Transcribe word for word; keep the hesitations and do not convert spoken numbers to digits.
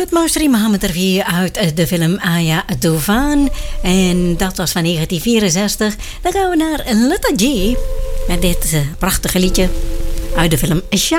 Met Maustri Mohammed Rafi uit de film Aya Tufan. En dat was van negentien vierenzestig. Dan gaan we naar Letta G. Met dit uh, prachtige liedje uit de film